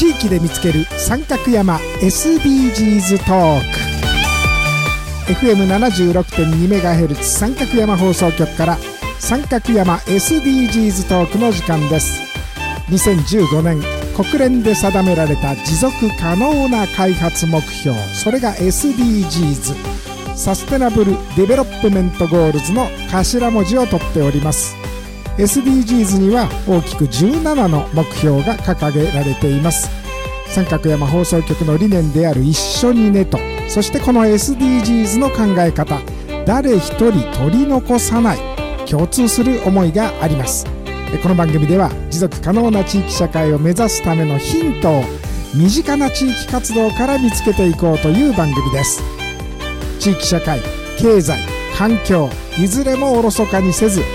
地域で見つける三角山 SDGs トーク FM76.2MHz 三角山放送局から三角山 SDGs トークの時間です。2015年国連で定められた持続可能な開発目標、それが SDGs サステナブルデベロップメントゴールズの頭文字を取っております。 SDGs には大きく17の目標が掲げられています。三角山放送局の理念である一緒にねと、そしてこの SDGs の考え方、誰一人取り残さない共通する思いがあります。この番組では持続可能な地域社会を目指すためのヒントを身近な地域活動から見つけていこうという番組です。地域社会、経済、環境、いずれもおろそかにせず